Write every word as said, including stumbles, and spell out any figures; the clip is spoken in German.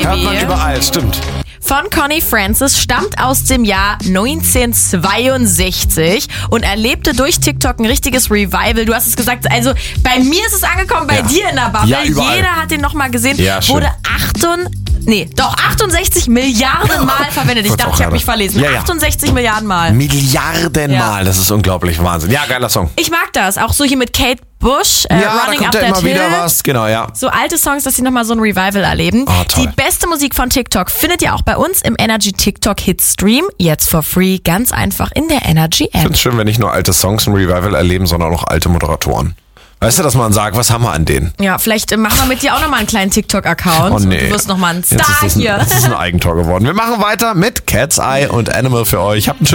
Baby. Hört man überall, stimmt. Von Connie Francis, stammt aus dem Jahr neunzehnhundertzweiundsechzig und erlebte durch TikTok ein richtiges Revival. Du hast es gesagt, also bei mir ist es angekommen, bei Ja. dir in der Bubble. Ja, überall. Jeder hat den nochmal gesehen. Ja, schön. Wurde achtundachtzig, nee, doch achtundsechzig Milliarden Mal verwendet. Ich Gott, dachte, auch ich habe mich gerade. verlesen. Ja, ja. achtundsechzig Milliarden Mal. Milliardenmal, Ja. das ist unglaublich, Wahnsinn. Ja, geiler Song. Ich mag das. Auch so hier mit Kate Bush, äh, Ja, da Running kommt Up ja That immer wieder Hill. was, genau, ja. So alte Songs, dass sie nochmal so ein Revival erleben. Ah, toll. Die beste Musik von TikTok findet ihr auch bei uns im Energy TikTok Hit Stream. Jetzt for free, ganz einfach in der Energy Ich App. finde es schön, wenn nicht nur alte Songs ein Revival erleben, sondern auch alte Moderatoren. Weißt du, dass man sagt, was haben wir an denen? Ja, vielleicht äh, machen wir mit dir auch nochmal einen kleinen TikTok-Account. Oh nee. Du wirst nochmal ein Jetzt Star ist das ein, hier. Das ist ein Eigentor geworden. Wir machen weiter mit Cat's Eye und Animal für euch. Habt einen schönen